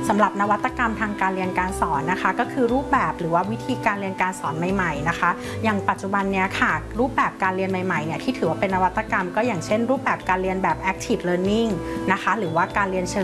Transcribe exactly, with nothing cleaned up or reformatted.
สำหรับนวัตกรรมทางการเรียนการสอนนะคะก็คือรูปแบบหรือว่าวิธีการเรียนการสอนใหม่ๆนะคะอย่างปัจจุบันเนี้ยค่ะรูปแบบการเรียนใหม่ๆเนี่ยที่ถือว่าเป็นนวัตกรรมก็อย่างเช่นรูปแบบการเรียนแบบ active learning นะคะหรือว่าการเรียนเชิง